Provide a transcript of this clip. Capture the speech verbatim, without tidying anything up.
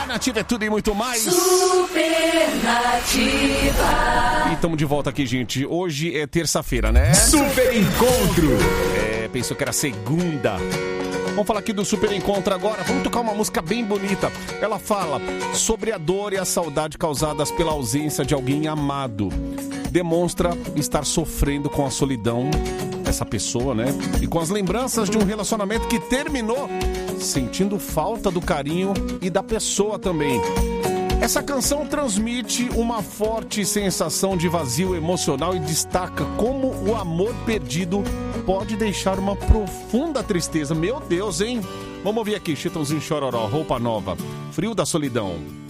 Nativa é tudo e muito mais. Super Nativa. E estamos de volta aqui, gente. Hoje é terça-feira, né? Super Encontro. É, pensou que era segunda. Vamos falar aqui do Super Encontro agora. Vamos tocar uma música bem bonita. Ela fala sobre a dor e a saudade causadas pela ausência de alguém amado. Demonstra estar sofrendo com a solidão dessa pessoa, né? E com as lembranças de um relacionamento que terminou, sentindo falta do carinho e da pessoa também. Essa canção transmite uma forte sensação de vazio emocional e destaca como o amor perdido pode deixar uma profunda tristeza. Meu Deus, hein? Vamos ouvir aqui, Chitãozinho Chororó, Roupa Nova, Frio da Solidão.